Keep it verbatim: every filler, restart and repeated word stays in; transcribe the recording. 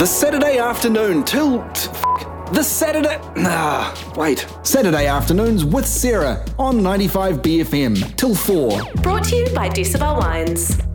The Saturday afternoon till... F- the Saturday... Ah, wait. Saturday afternoons with Sarah on ninety-five B F M till four. Brought to you by Decibel Wines.